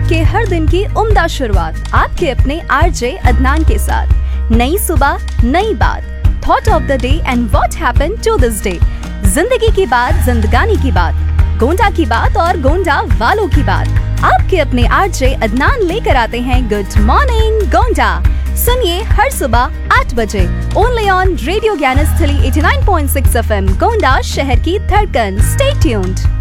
आपके हर दिन की उम्दा शुरुआत आपके अपने आरजे अदनान के साथ। नई सुबह, नई बात, thought of the day and what happened to this day. जिंदगी की बात, जिंदगानी की बात, गोंडा की बात और गोंडा वालों की बात। आपके अपने आरजे अदनान लेकर आते हैं गुड मॉर्निंग गोंडा। सुनिए हर सुबह 8 बजे only on radio Gyansthali 89.6 FM Gonda, शहर की धड़कन। Stay tuned.